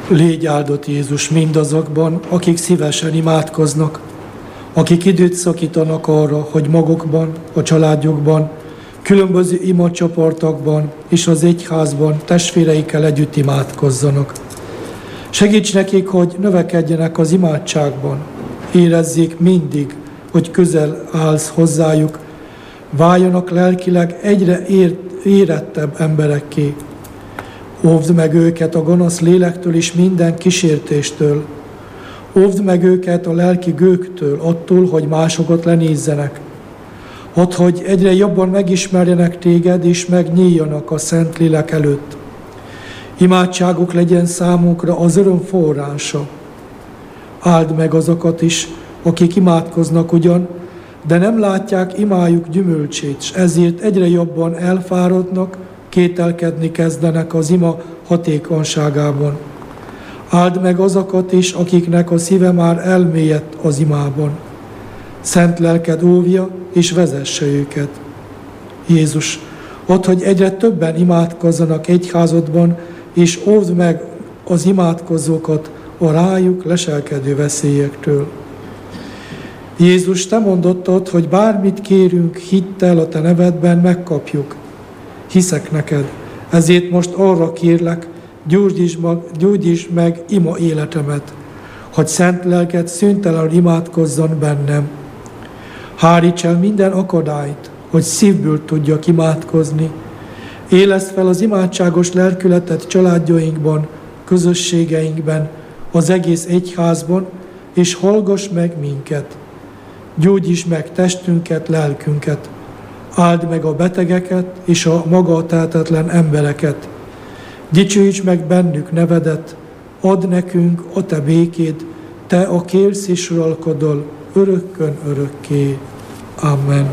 Légy áldott Jézus mindazokban, akik szívesen imádkoznak, akik időt szakítanak arra, hogy magukban, a családjukban, különböző imacsoportokban és az egyházban testvéreikkel együtt imádkozzanak. Segíts nekik, hogy növekedjenek az imádságban, érezzék mindig, hogy közel állsz hozzájuk, váljanak lelkileg egyre érettebb emberekké. Óvd meg őket a gonosz lélektől és minden kísértéstől. Óvd meg őket a lelki gőgtől, attól, hogy másokat lenézzenek. Add, hogy egyre jobban megismerjenek téged, és megnyíljanak a Szent Lélek előtt. Imádságuk legyen számunkra az öröm forrása. Áld meg azokat is, akik imádkoznak ugyan, de nem látják imájuk gyümölcsét, s ezért egyre jobban elfáradnak, kételkedni kezdenek az ima hatékonyságában. Áld meg azokat is, akiknek a szíve már elmélyedt az imában. Szent lelked óvja és vezesse őket. Jézus, add, hogy egyre többen imádkozzanak egyházadban, és óvd meg az imádkozókat a rájuk leselkedő veszélyektől. Jézus, te mondottad, hogy bármit kérünk hittel a te nevedben, megkapjuk. Hiszek neked, ezért most arra kérlek, gyógyítsd meg ima életemet, hogy szent lelked szüntelenül imádkozzon bennem. Háríts el minden akadályt, hogy szívből tudjak imádkozni. Éleszd fel az imádságos lelkületet családjainkban, közösségeinkben, az egész egyházban, és hallgass meg minket. Gyógyítsd meg testünket, lelkünket. Áld meg a betegeket és a maga tehetetlen embereket. Dicsőíts meg bennük nevedet, add nekünk a te békéd, te a kérsz és uralkodol örökkön örökké. Amen.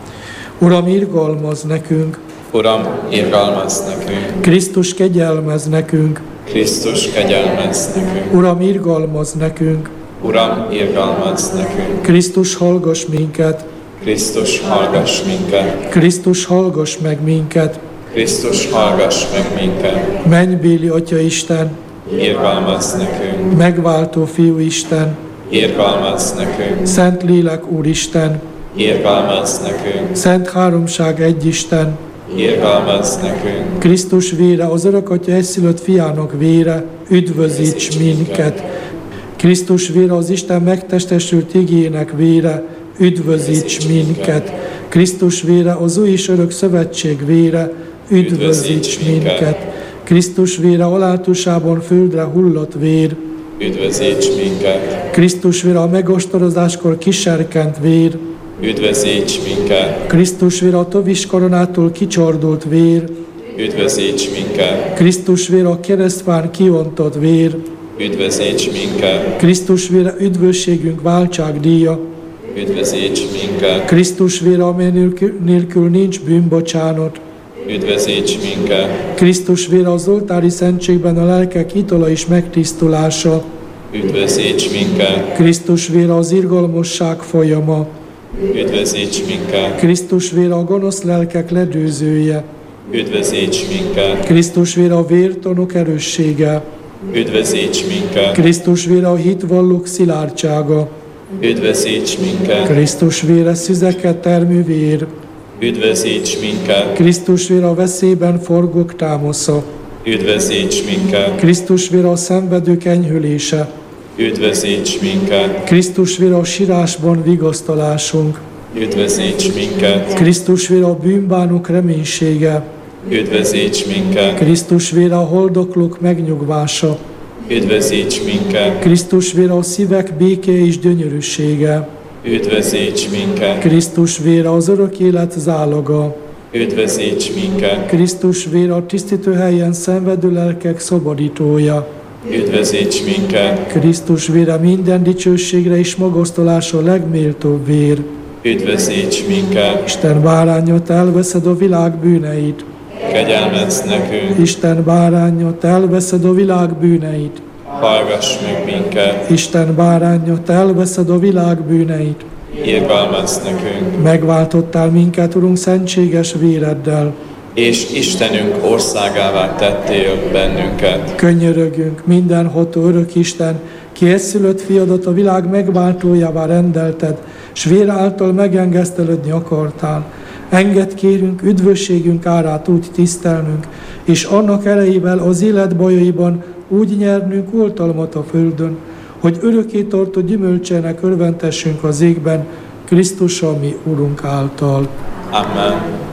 Uram, irgalmazz nekünk! Uram, irgalmazz nekünk! Krisztus, kegyelmezz nekünk! Krisztus, kegyelmezz nekünk! Uram, irgalmazz nekünk! Uram, irgalmazz nekünk! Krisztus, hallgass minket! Krisztus, hallgass minket! Krisztus, hallgass meg minket! Krisztus, hallgass meg minket! Mennybéli Atya Isten! Irgalmazz nekünk! Megváltó Fiú Isten! Irgalmazz nekünk! Szent Lélek Úristen! Irgalmazz nekünk! Szent Háromság egy Isten! Irgalmazz nekünk! Krisztus vére, az Örökatya egyszülött Fiának vére, üdvözíts minket! Krisztus vére, az Isten megtestesült igének vére, üdvözíts minket! Krisztus vére, az új és örök szövetség vére, üdvözíts minket! Krisztus vére, alátusában földre hullott vér, üdvözíts minket! Krisztus vére, a megostorozáskor kiserkent vér, üdvözíts minket! Krisztus vére, a tövis koronától kicsordult vér, üdvözíts minket! Krisztus vére, a keresztfán kiontott vér, üdvözíts minket! Krisztus vére, üdvösségünk váltságdíja, üdvözíts minket! Krisztus vére, amely nélkül nincs bűnbocsánat, üdvözíts minket! Krisztus vére, az oltári szentségben a lelkek itala és megtisztulása, üdvözíts minket! Krisztus vére, az irgalmasság folyama, üdvözíts minket! Krisztus vére, a gonosz lelkek ledőzője, üdvözíts minket! Krisztus vére, a vértanúk erőssége, üdvözíts minket! Krisztus vére, a hitvallók szilárdsága, üdvözíts minket! Krisztus vére, szüzeket termő vér, üdvözíts minket! Krisztus vére, a veszélyben forgók támasza, üdvözíts minket! Krisztus vére, a szenvedők enyhülése, üdvözíts minket! Krisztus vére, a sírásban vigasztalásunk, üdvözíts minket! Krisztus vére, a bűnbánók reménysége, üdvözíts minket! Krisztus vére, a haldoklók megnyugvása, üdvözíts minket! Krisztus vére, a szívek béke és gyönyörűsége, üdvözíts minket! Krisztus vére, az örök élet záloga, üdvözíts minket! Krisztus vére, a tisztítő helyen szenvedő lelkek szabadítója, üdvözíts minket! Krisztus vére, minden dicsőségre és magasztalásra legméltóbb vér, üdvözíts minket! Isten báránya, te elveszed a világ bűneit, Kegyelmezz nekünk! Isten báránya, te elveszed a világ bűneit, Hallgass meg minket! Isten báránya, te elveszed a világ bűneit, Irgalmazz nekünk! megváltottál minket, Urunk, szentséges véreddel, és Istenünk országává tettél bennünket. Könyörögjünk, mindenható örök Isten, ki egyszülött fiadat a világ megváltójává rendelted, s vér által megengesztelődni akartál. Engedd kérünk, üdvösségünk árát úgy tisztelnünk, és annak erejével az élet bajaiban úgy nyernünk oltalmat a földön, hogy örökké tartó gyümölcsének örventessünk az égben, Krisztussal mi Urunk által. Amen.